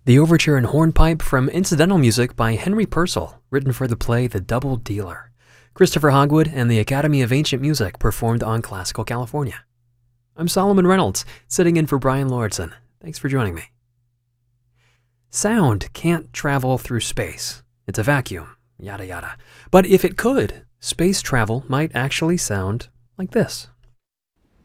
The overture and hornpipe from incidental music by Henry Purcell, written for the play The Double Dealer. Christopher Hogwood and the Academy of Ancient Music performed on Classical California. I'm Solomon Reynolds, sitting in for Brian Lordson. Thanks for joining me. Sound can't travel through space. It's a vacuum, yada yada. But if it could, space travel might actually sound like this.